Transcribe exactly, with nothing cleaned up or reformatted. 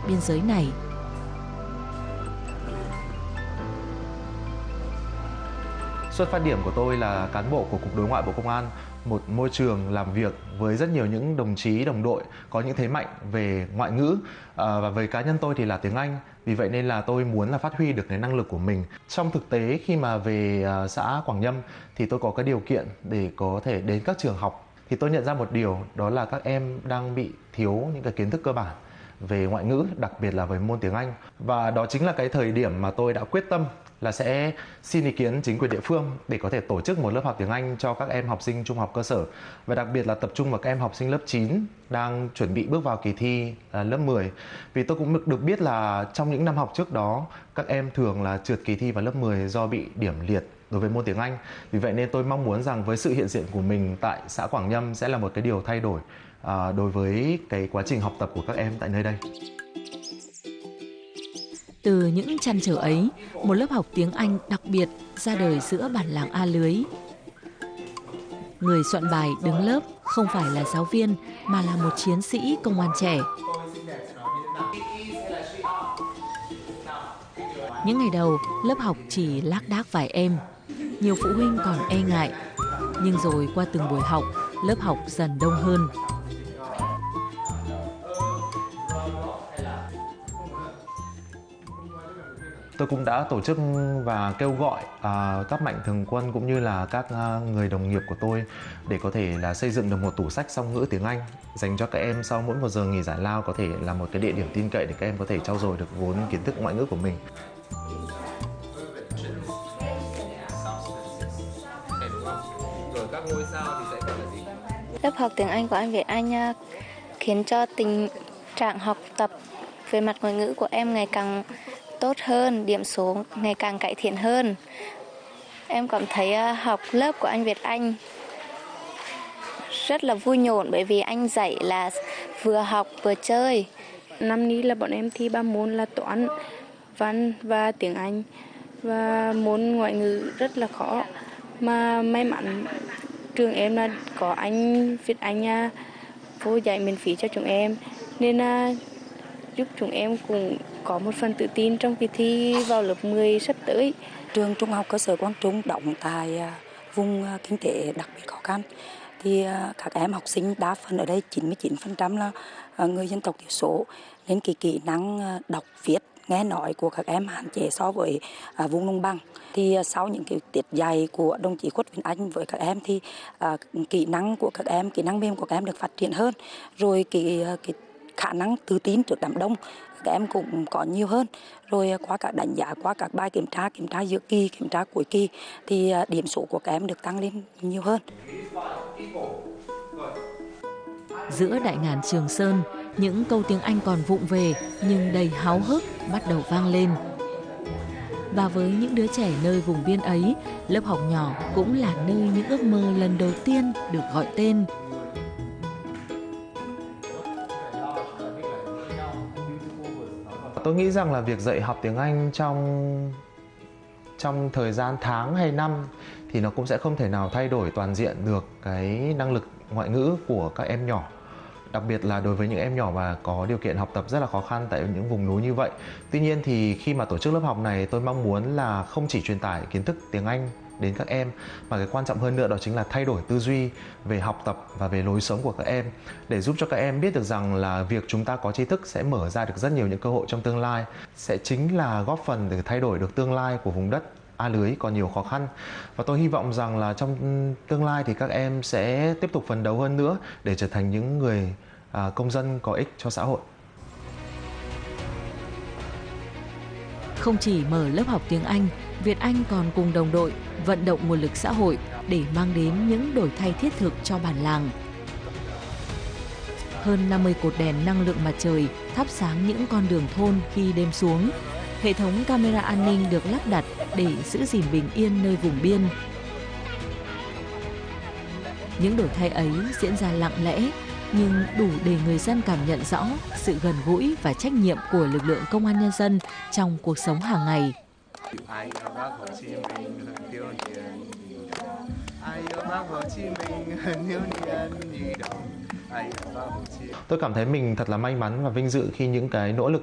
biên giới này. Xuất phát điểm của tôi là cán bộ của Cục Đối ngoại Bộ Công an, một môi trường làm việc với rất nhiều những đồng chí, đồng đội có những thế mạnh về ngoại ngữ, à, và với cá nhân tôi thì là tiếng Anh. Vì vậy nên là tôi muốn là phát huy được cái năng lực của mình. Trong thực tế khi mà về à, xã Quảng Nhâm thì tôi có cái điều kiện để có thể đến các trường học. Thì tôi nhận ra một điều, đó là các em đang bị thiếu những cái kiến thức cơ bản về ngoại ngữ, đặc biệt là về môn tiếng Anh. Và đó chính là cái thời điểm mà tôi đã quyết tâm là sẽ xin ý kiến chính quyền địa phương để có thể tổ chức một lớp học tiếng Anh cho các em học sinh trung học cơ sở, và đặc biệt là tập trung vào các em học sinh lớp chín đang chuẩn bị bước vào kỳ thi à, lớp mười. Vì tôi cũng được biết là trong những năm học trước đó, các em thường là trượt kỳ thi vào lớp mười do bị điểm liệt đối với môn tiếng Anh. Vì vậy nên tôi mong muốn rằng với sự hiện diện của mình tại xã Quảng Nhâm sẽ là một cái điều thay đổi à, đối với cái quá trình học tập của các em tại nơi đây. Từ những trăn trở ấy, một lớp học tiếng Anh đặc biệt ra đời giữa bản làng A Lưới. Người soạn bài đứng lớp không phải là giáo viên mà là một chiến sĩ công an trẻ. Những ngày đầu, lớp học chỉ lác đác vài em. Nhiều phụ huynh còn e ngại. Nhưng rồi qua từng buổi học, lớp học dần đông hơn. Tôi cũng đã tổ chức và kêu gọi à, các mạnh thường quân cũng như là các à, người đồng nghiệp của tôi để có thể là xây dựng được một tủ sách song ngữ tiếng Anh dành cho các em sau mỗi một giờ nghỉ giải lao, có thể là một cái địa điểm tin cậy để các em có thể trau dồi được vốn kiến thức ngoại ngữ của mình. Lớp học tiếng Anh của anh Việt Anh khiến cho tình trạng học tập về mặt ngoại ngữ của em ngày càng tốt hơn, điểm số ngày càng cải thiện hơn. Em cảm thấy học lớp của anh Việt Anh rất là vui nhộn bởi vì anh dạy là vừa học vừa chơi. Năm nay là bọn em thi ba môn là toán, văn và tiếng Anh, và môn ngoại ngữ rất là khó. Mà may mắn trường em là có anh Việt Anh vô dạy miễn phí cho chúng em, nên giúp chúng em cũng có một phần tự tin trong kỳ thi vào lớp mười sắp tới. Trường Trung học cơ sở Quang Trung đóng tại vùng kinh tế đặc biệt khó khăn, thì các em học sinh đa phần ở đây chín mươi chín phần trăm là người dân tộc thiểu số, nên cái kỹ năng đọc viết nghe nói của các em hạn chế so với vùng đồng bằng. Thì sau những cái tiết dạy của đồng chí Khuất Việt Anh với các em thì kỹ năng của các em, kỹ năng mềm của các em được phát triển hơn, rồi cái, cái khả năng tự tin trước đám đông các em cũng có nhiều hơn. Rồi qua các đánh giá, qua các bài kiểm tra, kiểm tra giữa kỳ, kiểm tra cuối kỳ thì điểm số của các em được tăng lên nhiều hơn. Giữa đại ngàn Trường Sơn, những câu tiếng Anh còn vụng về nhưng đầy háo hức bắt đầu vang lên. Và với những đứa trẻ nơi vùng biên ấy, lớp học nhỏ cũng là nơi những ước mơ lần đầu tiên được gọi tên. Tôi nghĩ rằng là việc dạy học tiếng Anh trong trong thời gian tháng hay năm thì nó cũng sẽ không thể nào thay đổi toàn diện được cái năng lực ngoại ngữ của các em nhỏ. Đặc biệt là đối với những em nhỏ mà có điều kiện học tập rất là khó khăn tại những vùng núi như vậy. Tuy nhiên thì khi mà tổ chức lớp học này, tôi mong muốn là không chỉ truyền tải kiến thức tiếng Anh đến các em, mà cái quan trọng hơn nữa đó chính là thay đổi tư duy về học tập và về lối sống của các em, để giúp cho các em biết được rằng là việc chúng ta có tri thức sẽ mở ra được rất nhiều những cơ hội trong tương lai, sẽ chính là góp phần để thay đổi được tương lai của vùng đất A Lưới còn nhiều khó khăn. Và tôi hy vọng rằng là trong tương lai thì các em sẽ tiếp tục phấn đấu hơn nữa để trở thành những người à, công dân có ích cho xã hội. Không chỉ mở lớp học tiếng Anh, Việt Anh còn cùng đồng đội vận động nguồn lực xã hội để mang đến những đổi thay thiết thực cho bản làng. Hơn năm mươi cột đèn năng lượng mặt trời thắp sáng những con đường thôn khi đêm xuống. Hệ thống camera an ninh được lắp đặt để giữ gìn bình yên nơi vùng biên. Những đổi thay ấy diễn ra lặng lẽ, nhưng đủ để người dân cảm nhận rõ sự gần gũi và trách nhiệm của lực lượng công an nhân dân trong cuộc sống hàng ngày. Tôi cảm thấy mình thật là may mắn và vinh dự khi những cái nỗ lực